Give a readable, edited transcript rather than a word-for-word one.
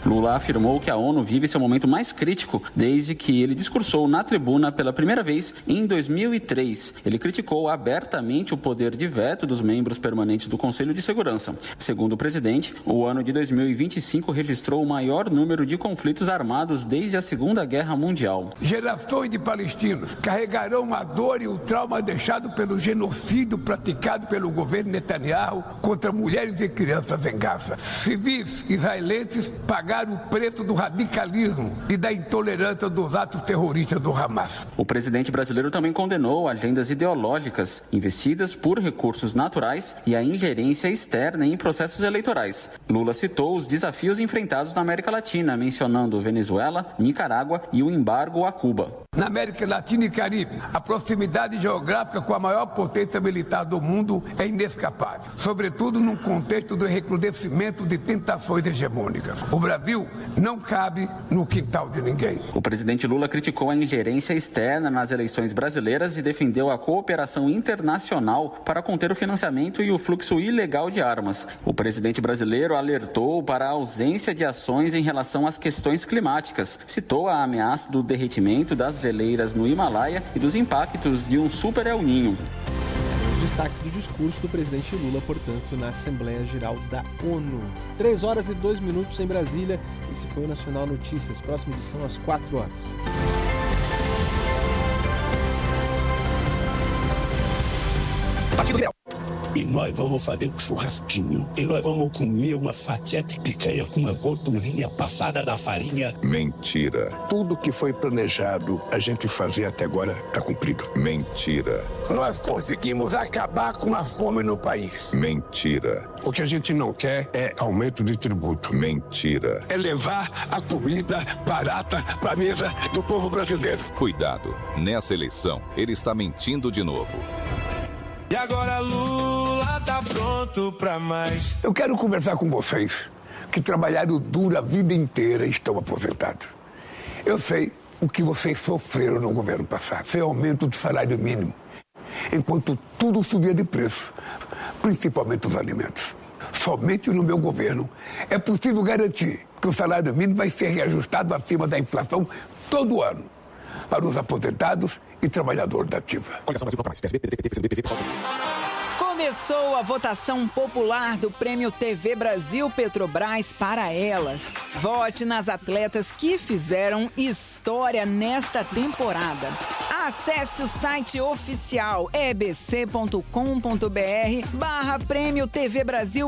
Lula afirmou que a ONU vive seu momento mais crítico desde que ele discursou na tribuna pela primeira vez em 2003. Ele criticou abertamente o poder de veto dos membros permanentes do Conselho de Segurança. Segundo o presidente, o ano de 2025 registrou o maior número de conflitos armados desde a Segunda Guerra Mundial. Gerações de palestinos carregarão a dor e o trauma deixado pelo genocídio praticado pelo governo Netanyahu contra mulheres e crianças em Gaza. Civis israelenses pagaram o preço do radicalismo e da intolerância dos atos terroristas do Hamas. O presidente brasileiro também condenou agendas ideológicas investidas por recursos naturais e a ingerência externa em processos eleitorais. Lula citou os desafios enfrentados na América Latina, mencionando Venezuela, Nicarágua e o embargo a Cuba. Na América Latina e Caribe, a proximidade geográfica com a maior potência militar do mundo é inescapável, sobretudo num contexto do recrudescimento de tentações hegemônicas. O Brasil não cabe no quintal de ninguém. O presidente Lula criticou a ingerência externa nas eleições brasileiras e defendeu a cooperação internacional para conter o financiamento e o fluxo ilegal de armas. O presidente brasileiro alertou para a ausência de ações em relação às questões climáticas, citou a ameaça do derretimento das geleiras no Himalaia e dos impactos de um super El Niño. Os destaques do discurso do presidente Lula, portanto, na Assembleia Geral da ONU. 3h02 em Brasília. Esse foi o Nacional Notícias. Próxima edição às 4h. Partido Liberal. E nós vamos fazer um churrasquinho. E nós vamos comer uma fatia de picanha com uma gordurinha passada da farinha. Mentira. Tudo que foi planejado a gente fazer até agora está cumprido. Mentira. Nós conseguimos acabar com a fome no país. Mentira. O que a gente não quer é aumento de tributo. Mentira. É levar a comida barata para a mesa do povo brasileiro. Cuidado, nessa eleição ele está mentindo de novo. E agora Lula tá pronto pra mais. Eu quero conversar com vocês que trabalharam duro a vida inteira e estão aposentados. Eu sei o que vocês sofreram no governo passado. Foi aumento do salário mínimo, enquanto tudo subia de preço, principalmente os alimentos. Somente no meu governo é possível garantir que o salário mínimo vai ser reajustado acima da inflação todo ano para os aposentados e trabalhadores da ativa. Começou a votação popular do Prêmio TV Brasil Petrobras para elas. Vote nas atletas que fizeram história nesta temporada. Acesse o site oficial ebc.com.br/Prêmio TV Brasil